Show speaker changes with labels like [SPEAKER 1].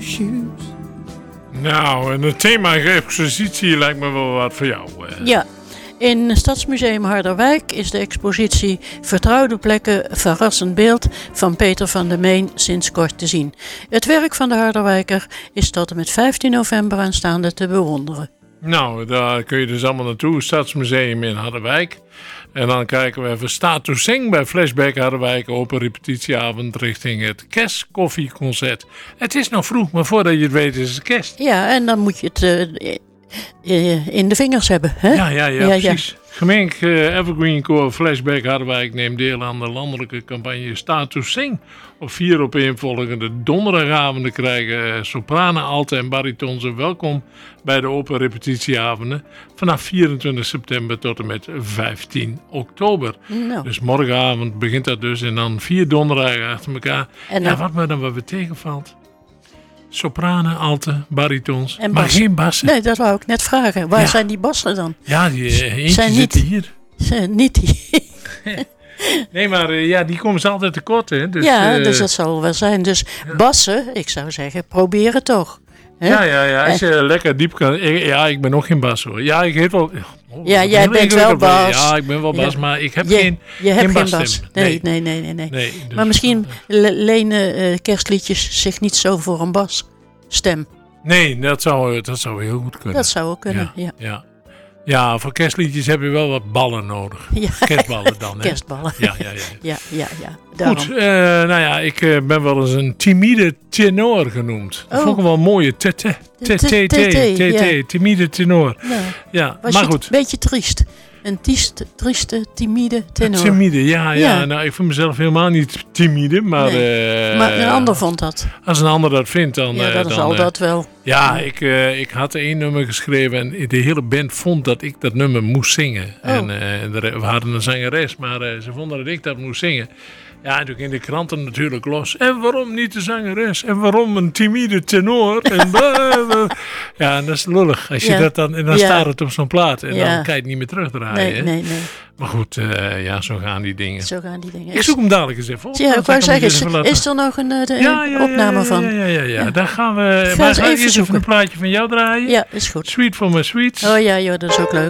[SPEAKER 1] shoes.
[SPEAKER 2] Nou, en het thema expositie lijkt me wel wat voor jou.
[SPEAKER 1] Ja, in het Stadsmuseum Harderwijk is de expositie Vertrouwde plekken, verrassend beeld van Peter van der Meen sinds kort te zien. Het werk van de Harderwijker is tot en met 15 november aanstaande te bewonderen.
[SPEAKER 2] Nou, daar kun je dus allemaal naartoe. Stadsmuseum in Harderwijk. En dan kijken we even Start to Sing bij Flashback Harderwijk. Open repetitieavond richting het kerstkoffiececoncert. Het is nog vroeg, maar voordat je het weet is het kerst.
[SPEAKER 1] Ja, en dan moet je het in de vingers hebben. Hè?
[SPEAKER 2] Ja, precies. Gemeente Evergreen Core Flashback Harderwijk neemt deel aan de landelijke campagne Start to Sing. Op 4 opeenvolgende donderdagavonden krijgen sopranen, alten en baritons welkom bij de open repetitieavonden vanaf 24 september tot en met 15 oktober.
[SPEAKER 1] Nou.
[SPEAKER 2] Dus morgenavond begint dat dus en dan 4 donderdagen achter elkaar.
[SPEAKER 1] En
[SPEAKER 2] ja, wat me dan wel weer tegenvalt. Sopranen, alten, baritons,
[SPEAKER 1] en
[SPEAKER 2] maar
[SPEAKER 1] bas.
[SPEAKER 2] geen bassen.
[SPEAKER 1] Nee, dat wou ik net vragen. Waar zijn die bassen dan?
[SPEAKER 2] Ja, die eentje
[SPEAKER 1] Zijn
[SPEAKER 2] zitten hier.
[SPEAKER 1] Niet die.
[SPEAKER 2] Nee, maar die komen ze altijd tekort, hè? Dus,
[SPEAKER 1] Dus dat zal wel zijn. Dus bassen, ik zou zeggen, probeer het toch. Hè?
[SPEAKER 2] Ja, als je lekker diep kan... Ik ben nog geen bas, hoor. Ja, ik heet wel...
[SPEAKER 1] Ja, jij bent wel bas.
[SPEAKER 2] Ja, ik ben wel bas, maar ik heb
[SPEAKER 1] Je
[SPEAKER 2] geen
[SPEAKER 1] hebt geen bas.
[SPEAKER 2] basstem.
[SPEAKER 1] Nee.
[SPEAKER 2] Dus,
[SPEAKER 1] Maar misschien lenen kerstliedjes zich niet zo voor een basstem.
[SPEAKER 2] Nee, dat zou heel goed kunnen.
[SPEAKER 1] Dat zou ook kunnen, ja.
[SPEAKER 2] Ja, voor kerstliedjes heb je wel wat ballen nodig.
[SPEAKER 1] Ja.
[SPEAKER 2] Kerstballen dan, hè?
[SPEAKER 1] Kerstballen.
[SPEAKER 2] Ja.
[SPEAKER 1] Daarom.
[SPEAKER 2] Goed, ik ben wel eens een timide tenor genoemd. Dat vond ik wel een mooie timide tenor. Ja,
[SPEAKER 1] Was
[SPEAKER 2] maar
[SPEAKER 1] je
[SPEAKER 2] goed.
[SPEAKER 1] Een beetje triest. Een trieste, timide tenor.
[SPEAKER 2] Timide, ja. Nou, ik vind mezelf helemaal niet timide, maar...
[SPEAKER 1] maar een ander vond dat.
[SPEAKER 2] Als een ander dat vindt, dan...
[SPEAKER 1] zal dat wel.
[SPEAKER 2] Ja, ik had 1 nummer geschreven en de hele band vond dat ik dat nummer moest zingen.
[SPEAKER 1] Oh.
[SPEAKER 2] En we hadden een zangeres, maar ze vonden dat ik dat moest zingen. Ja, en toen in de kranten natuurlijk los. En waarom niet de zangeres? En waarom een timide tenor? En ja, en dat is lullig. Als je dat dan, en dan staat het op zo'n plaat. En dan kan je het niet meer terugdraaien.
[SPEAKER 1] Nee.
[SPEAKER 2] Maar goed, zo gaan die dingen.
[SPEAKER 1] Ik
[SPEAKER 2] zoek hem dadelijk eens even op.
[SPEAKER 1] Ja, ik wou zeggen, is er nog een opname van?
[SPEAKER 2] Ja. Daar gaan we...
[SPEAKER 1] Ga eens even
[SPEAKER 2] eerst
[SPEAKER 1] zoeken.
[SPEAKER 2] een plaatje van jou draaien.
[SPEAKER 1] Ja, is goed.
[SPEAKER 2] Sweet for my sweets.
[SPEAKER 1] Oh ja, joh, dat is ook leuk.